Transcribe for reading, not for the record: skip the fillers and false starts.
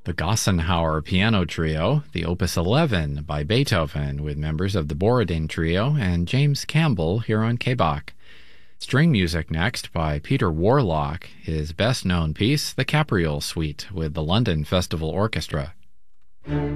The Gassenhauer Piano Trio, the Opus 11 by Beethoven, with members of the Borodin Trio and James Campbell here on K-Bach. String music next by Peter Warlock, his best-known piece, the Capriole Suite, with the London Festival Orchestra.